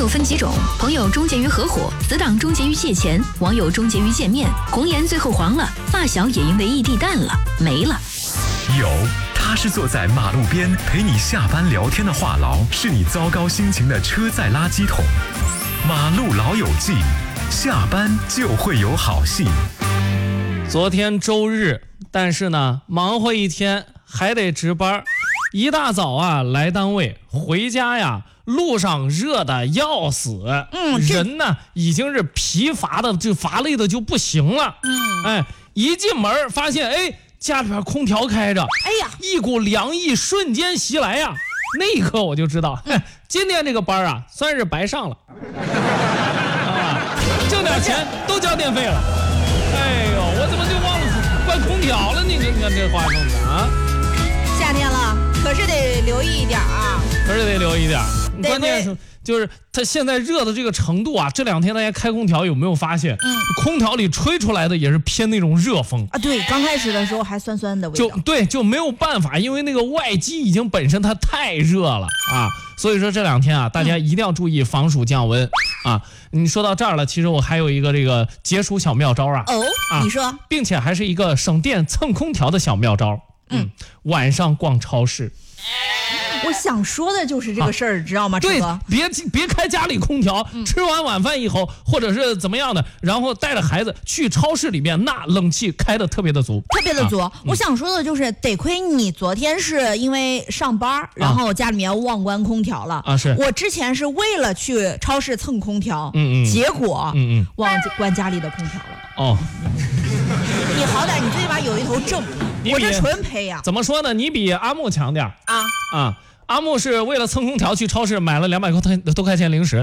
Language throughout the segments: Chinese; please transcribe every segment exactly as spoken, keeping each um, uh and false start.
友分几种，朋友终结于合伙，死党终结于借钱，网友终结于见面，红颜最后黄了，发小也因为异地淡了，没了。 有，他是坐在马路边陪你下班聊天的话痨，是你糟糕心情的车载垃圾桶。马路老友记，下班就会有好戏。 昨天周日，但是呢，忙活一天还得值班，一大早啊来单位，回家呀路上热的要死，嗯，人呢已经是疲乏的就乏累的就不行了，嗯，哎，一进门发现哎家里边空调开着，哎呀，一股凉意瞬间袭来呀，那一刻我就知道，嗯、今天这个班啊算是白上了，啊，挣点钱都交电费了，哎呦，我怎么就忘了关空调了？你看你看这话说的啊， 夏天了，可是得留意一点啊， 可是得留意一点。关键是就是它现在热的这个程度啊，这两天大家开空调有没有发现？嗯，空调里吹出来的也是偏那种热风啊。对，刚开始的时候还酸酸的味道。 就对，就没有办法，因为那个外机已经本身它太热了啊，所以说这两天啊，大家一定要注意防暑降温、嗯、啊。你说到这儿了，其实我还有一个这个解暑小妙招啊。 哦，啊、你说， 并且还是一个省电蹭空调的小妙招。嗯，晚上逛超市。 我想说的就是这个事儿、啊，知道吗？ 对，别别开家里空调、嗯，吃完晚饭以后，或者是怎么样的，然后带着孩子去超市里面，那冷气开的特别的足， 特别的足、啊。我想说的就是，得亏你昨天是因为上班，然后家里面忘关空调了啊。是我之前是为了去超市蹭空调， 嗯嗯， 结果嗯嗯忘记关家里的空调了。 哦， 你好歹你最起码有一头正，我这纯赔呀、啊。 怎么说呢？你比阿木强点啊啊！阿木是为了蹭空调去超市买了两百多块钱零食，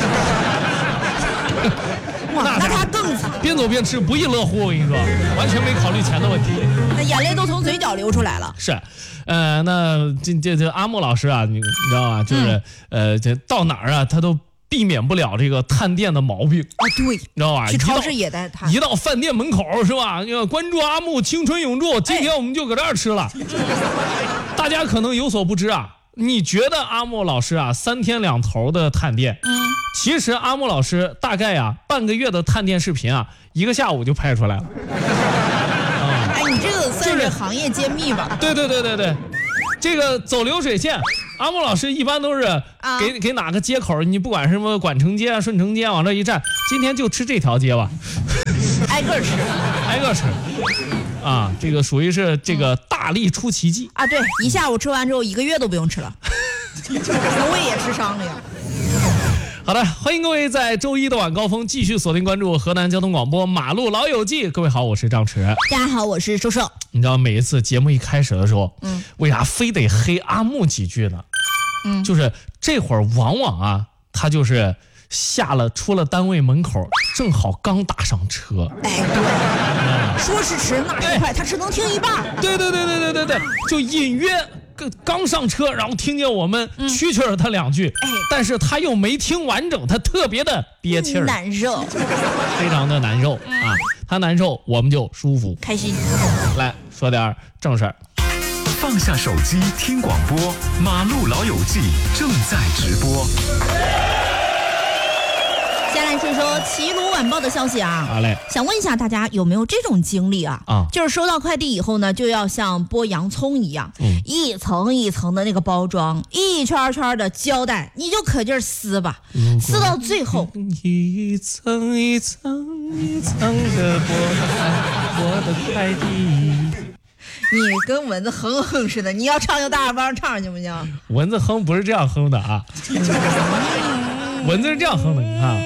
哇，那他更惨， 边走边吃，不亦乐乎。我跟你说，完全没考虑钱的问题， 那眼泪都从嘴角流出来了。 是，呃，那这这这阿木老师啊，你你知道吧？就是、嗯、呃，这到哪儿啊，他都避免不了这个探店的毛病啊。对， 你知道吧？ 去超市也得探， 一到饭店门口是吧？要关注阿木青春永驻，今天我们就搁这儿吃了。哎、大家可能有所不知啊。你觉得阿木老师啊三天两头的探店，嗯，其实阿木老师大概啊半个月的探店视频啊，一个下午就拍出来了。 啊、哎，你这个算是行业揭秘吧？ 对对对对对，这个走流水线，阿木老师一般都是给、啊、给哪个街口，你不管什么管城街啊、顺城街往这一站，今天就吃这条街吧， 挨个吃， 挨个吃。啊，这个属于是这个大力出奇迹、 嗯、啊！对，一下午吃完之后，一个月都不用吃了，胃也吃伤了呀。 好的，欢迎各位在周一的晚高峰继续锁定关注河南交通广播马路老友记。各位好，我是张弛。 大家好，我是周寿。 你知道每一次节目一开始的时候，嗯，为啥非得黑阿木几句呢？嗯，就是这会儿往往啊，他就是下了出了单位门口，正好刚打上车。 哎，对。嗯说是迟，那是快，他只能听一半。 对对对对对对对，就隐约刚上车，然后听见我们蛐蛐了他两句、嗯，但是他又没听完整，他特别的憋气儿， 难受， 非常的难受、嗯、啊！他难受，我们就舒服开心。 来说点正事儿， 放下手机听广播，马路老友记正在直播。 先来说说齐鲁晚报的消息啊， 好嘞， 想问一下大家有没有这种经历啊？ 啊， 就是收到快递以后呢，就要像剥洋葱一样，嗯，一层一层的那个包装，一圈圈的胶带，你就可劲儿撕吧，撕到最后， 一层一层一层的剥我的快递。 你跟蚊子哼哼似的，你要唱就大大方唱行不行？ 蚊子哼不是这样哼的啊，蚊子是这样哼的，你看。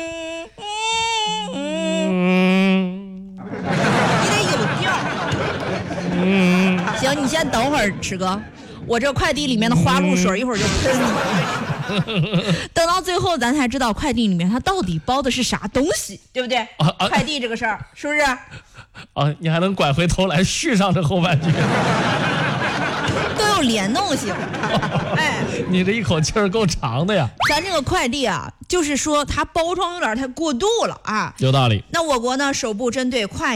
嗯，你得有调。嗯，行，你先等会儿，池哥，我这快递里面的花露水一会儿就喷你。等到最后，咱才知道快递里面它到底包的是啥东西，对不对？啊啊、快递这个事儿是不是？ 啊，你还能拐回头来续上这后半句， 都有联动性。哎， 你这一口气儿够长的呀。 咱这个快递啊，就是说它包装有点太过度了啊。 有道理。 那我国呢，首部针对快递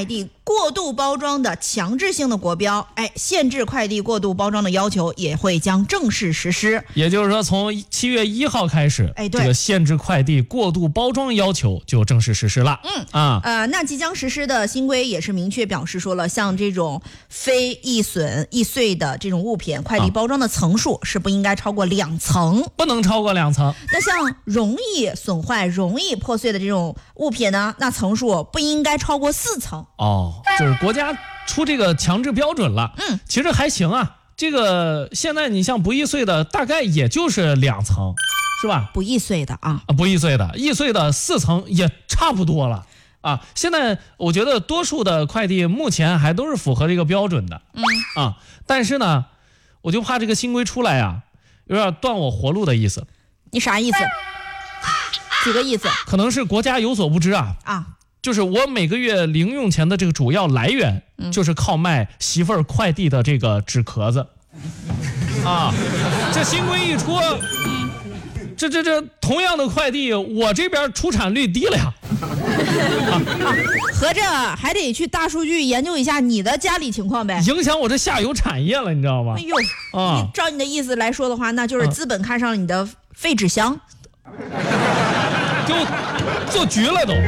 过度包装的强制性的国标，哎，限制快递过度包装的要求也会将正式实施。 也就是说，从七月一号开始， 哎，对， 这个限制快递过度包装要求就正式实施了。 嗯啊， 呃，那即将实施的新规也是明确表示说了，像这种非易损易碎的这种物品，快递包装的层数是不应该超过两层， 不能超过两层。 那像容易损坏、容易破碎的这种物品呢，那层数不应该超过四层。 哦，就是国家出这个强制标准了。 嗯， 其实还行啊。这个现在你像不易碎的，大概也就是两层，是吧？ 不易碎的啊， 啊，不易碎的，易碎的四层也差不多了啊。现在我觉得多数的快递目前还都是符合这个标准的。 嗯啊，但是呢，我就怕这个新规出来啊，有点断我活路的意思。 你啥意思？举个意思。 可能是国家有所不知啊。 啊。 就是我每个月零用钱的这个主要来源，嗯、就是靠卖媳妇儿快递的这个纸壳子，啊，这新规一出，这这这同样的快递，我这边出产率低了呀， 啊啊，合着还得去大数据研究一下你的家里情况呗， 影响我这下游产业了，你知道吗？ 哎呦，啊，你照你的意思来说的话，那就是资本看上了你的废纸箱， 就做局了都。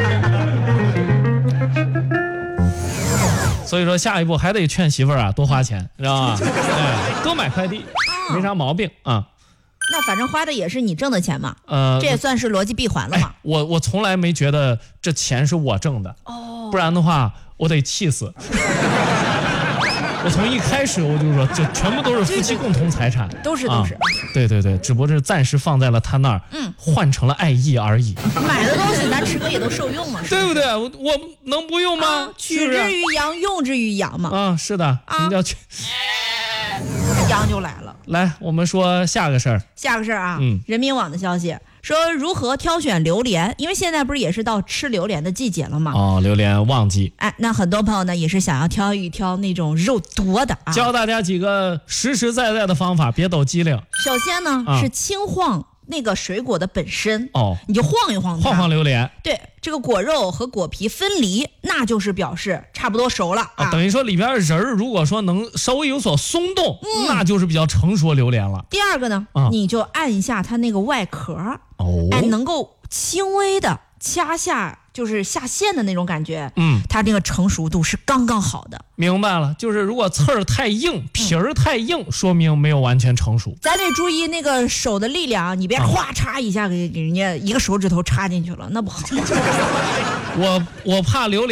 所以说下一步还得劝媳妇儿啊多花钱，知道吧？哎，多买快递，没啥毛病啊。 那反正花的也是你挣的钱嘛， 呃， 这也算是逻辑闭环了嘛。 哎、我我从来没觉得这钱是我挣的，哦，不然的话我得气死。我从一开始我就说，这全部都是夫妻共同财产， 都是都是、啊。 对对对，只不过是暂时放在了他那儿，嗯，换成了爱意而已。 买的东西咱吃哥也都受用嘛， 对不对？我我能不用吗？ 啊、取之于阳，用之于阳嘛。 啊，是的，啊、人家去， 阳就来了。 来，我们说下个事儿。 下个事儿啊， 嗯， 人民网的消息说，如何挑选榴莲？因为现在不是也是到吃榴莲的季节了吗？ 哦，榴莲旺季。 哎，那很多朋友呢也是想要挑一挑那种肉多的啊。 教大家几个实实在在的方法，别抖机灵。 首先呢、啊、是轻晃那个水果的本身哦， 你就晃一晃它， 晃晃榴莲。 对，这个果肉和果皮分离，那就是表示差不多熟了啊。 啊等于说里边仁儿如果说能稍微有所松动，嗯、那就是比较成熟榴莲了。 第二个呢，啊、你就按一下它那个外壳， 哦， 哎，能够轻微的掐下，就是下线的那种感觉， 嗯， 它这个成熟度是刚刚好的。 明白了，就是如果刺儿太硬，皮儿太硬，嗯、说明没有完全成熟。 咱得注意那个手的力量，你别哗嚓一下给给人家一个手指头插进去了，那不好。 我我怕榴莲。